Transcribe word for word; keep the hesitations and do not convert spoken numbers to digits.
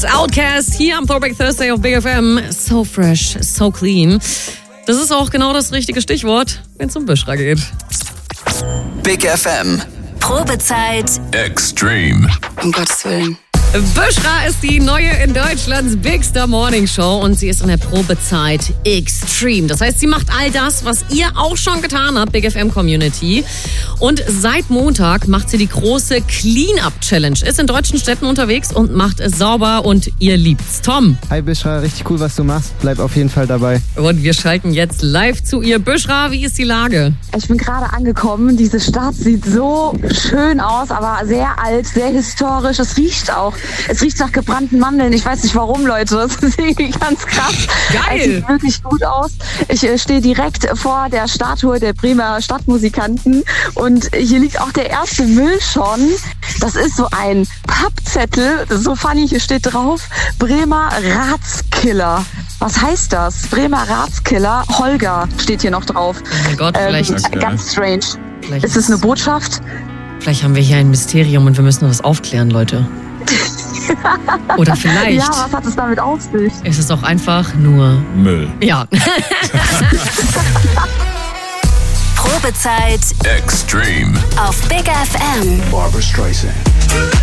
Outcast hier am Throwback Thursday auf Big F M. So fresh, so clean. Das ist auch genau das richtige Stichwort, wenn es um Büschra geht. Big F M. Probezeit Extreme. Um Gottes Willen. Büschra ist die neue in Deutschlands Big Star Morning Show und sie ist in der Probezeit Extreme. Das heißt, sie macht all das, was ihr auch schon getan habt, Big F M Community. Und seit Montag macht sie die große Clean-Up-Challenge. Ist in deutschen Städten unterwegs und macht es sauber und ihr liebt's. Tom. Hi Büschra, richtig cool, was du machst. Bleib auf jeden Fall dabei. Und wir schalten jetzt live zu ihr. Büschra, wie ist die Lage? Ich bin gerade angekommen. Diese Stadt sieht so schön aus, aber sehr alt, sehr historisch. Es riecht auch. Es riecht nach gebrannten Mandeln. Ich weiß nicht warum, Leute. Das ist irgendwie ganz krass. Geil. Es sieht wirklich gut aus. Ich äh, stehe direkt vor der Statue der Bremer Stadtmusikanten und hier liegt auch der erste Müll schon. Das ist so ein Pappzettel. Das ist so funny. Hier steht drauf: Bremer Ratskiller. Was heißt das? Bremer Ratskiller. Holger steht hier noch drauf. Oh mein Gott, vielleicht. Ähm, Okay. Ganz strange. Vielleicht Ist es eine Botschaft? Vielleicht haben wir hier ein Mysterium und wir müssen was aufklären, Leute. Oder vielleicht Ja, was hat es damit auf sich? ist es auch einfach nur Müll. Ja. Probezeit Extreme. auf Big F M. Barbara Streisand.